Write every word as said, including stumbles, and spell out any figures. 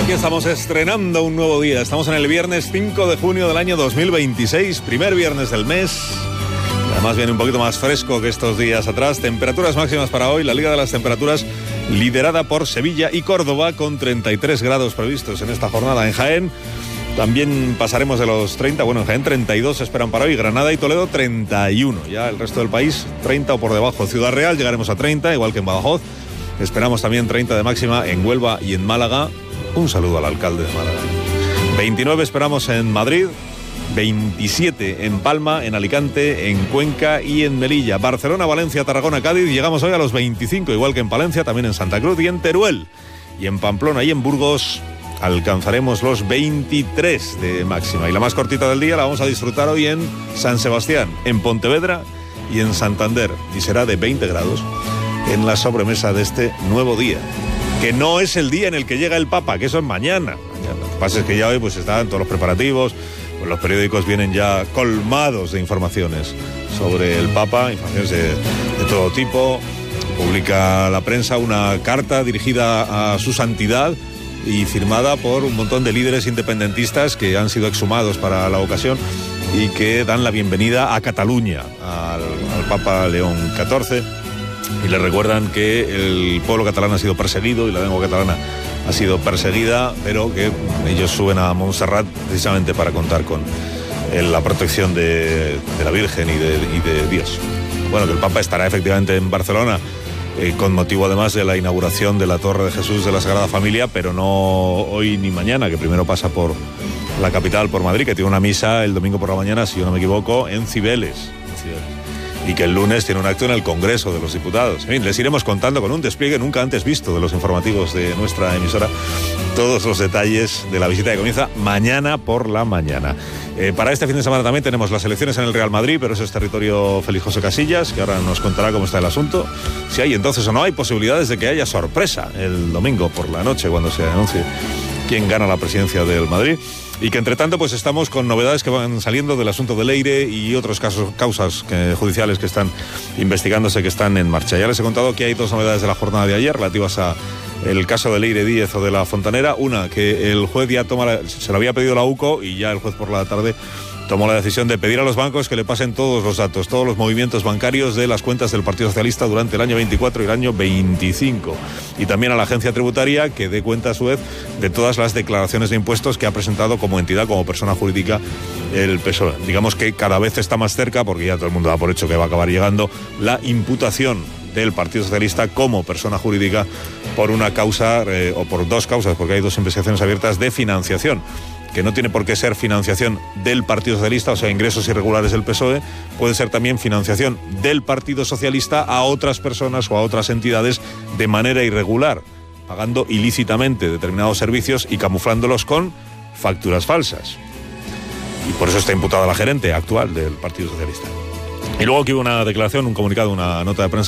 Aquí estamos estrenando un nuevo día. Estamos en el viernes cinco de junio del año dos mil veintiséis, primer viernes del mes. Además viene un poquito más fresco que estos días atrás. Temperaturas máximas para hoy, la Liga de las Temperaturas liderada por Sevilla y Córdoba con treinta y tres grados previstos en esta jornada. En Jaén también pasaremos de los treinta, bueno, en Jaén treinta y dos se esperan para hoy, Granada y Toledo treinta y uno. Ya el resto del país treinta o por debajo. Ciudad Real llegaremos a treinta, igual que en Badajoz. Esperamos también treinta de máxima en Huelva y en Málaga. Un saludo al alcalde de Málaga. veintinueve esperamos en Madrid, veintisiete en Palma, en Alicante, en Cuenca y en Melilla. Barcelona, Valencia, Tarragona, Cádiz. Llegamos hoy a los veinticinco, igual que en Palencia, también en Santa Cruz y en Teruel. Y en Pamplona y en Burgos alcanzaremos los veintitrés de máxima. Y la más cortita del día la vamos a disfrutar hoy en San Sebastián, en Pontevedra y en Santander. Y será de veinte grados en la sobremesa de este nuevo día. Que no es el día en el que llega el Papa, que eso es mañana. mañana. Lo que pasa es que ya hoy pues están todos los preparativos, pues los periódicos vienen ya colmados de informaciones sobre el Papa, informaciones de, de todo tipo. Publica la prensa una carta dirigida a su santidad y firmada por un montón de líderes independentistas que han sido exhumados para la ocasión y que dan la bienvenida a Cataluña, al, al Papa León catorce. Y le recuerdan que el pueblo catalán ha sido perseguido y la lengua catalana ha sido perseguida, pero que ellos suben a Montserrat precisamente para contar con la protección de, de la Virgen y de, y de Dios. Bueno, que el Papa estará efectivamente en Barcelona eh, con motivo además de la inauguración de la Torre de Jesús de la Sagrada Familia, pero no hoy ni mañana, que primero pasa por la capital, por Madrid, que tiene una misa el domingo por la mañana, si yo no me equivoco, en Cibeles. En Cibeles. Y que el lunes tiene un acto en el Congreso de los Diputados. En fin, les iremos contando con un despliegue nunca antes visto de los informativos de nuestra emisora todos los detalles de la visita que comienza mañana por la mañana. Eh, para este fin de semana también tenemos las elecciones en el Real Madrid, pero eso es territorio Félix José Casillas, que ahora nos contará cómo está el asunto. Si hay entonces o no hay posibilidades de que haya sorpresa el domingo por la noche cuando se anuncie quién gana la presidencia del Madrid. Y que entre tanto pues estamos con novedades que van saliendo del asunto de Leire y otros casos, causas que, judiciales que están investigándose, que están en marcha. Ya les he contado que hay dos novedades de la jornada de ayer relativas a el caso de Leire Díez o de la Fontanera. Una, que el juez ya toma la, se lo había pedido la U C O y ya el juez por la tarde tomó la decisión de pedir a los bancos que le pasen todos los datos, todos los movimientos bancarios de las cuentas del Partido Socialista durante el año veinticuatro y el año veinticinco. Y también a la agencia tributaria que dé cuenta a su vez de todas las declaraciones de impuestos que ha presentado como entidad, como persona jurídica, el P S O E. Digamos que cada vez está más cerca, porque ya todo el mundo da por hecho que va a acabar llegando, la imputación del Partido Socialista como persona jurídica por una causa, eh, o por dos causas, porque hay dos investigaciones abiertas de financiación, que no tiene por qué ser financiación del Partido Socialista, o sea, ingresos irregulares del P S O E, puede ser también financiación del Partido Socialista a otras personas o a otras entidades de manera irregular, pagando ilícitamente determinados servicios y camuflándolos con facturas falsas. Y por eso está imputada la gerente actual del Partido Socialista. Y luego que hubo una declaración, un comunicado, una nota de prensa